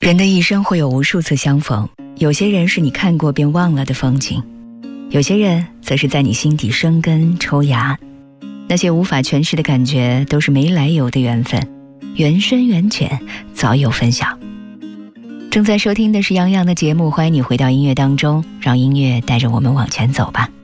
人的一生会有无数次相逢，有些人是你看过便忘了的风景，有些人则是在你心底生根抽芽。那些无法诠释的感觉，都是没来由的缘分，缘深缘浅，早有分晓。正在收听的是杨洋的节目，欢迎你回到音乐当中，让音乐带着我们往前走吧。